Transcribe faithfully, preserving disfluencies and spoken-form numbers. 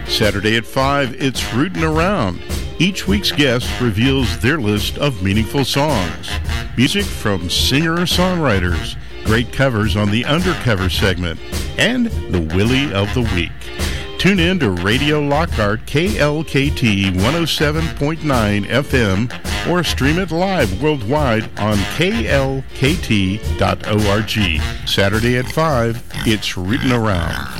Saturday at five, it's Rootin' Around. Each week's guest reveals their list of meaningful songs. Music from singer-songwriters, great covers on the Undercover segment, and the Willie of the Week. Tune in to Radio Lockhart K L K T one oh seven point nine F M or stream it live worldwide on K L K T dot org. Saturday at five, it's Rootin' Around.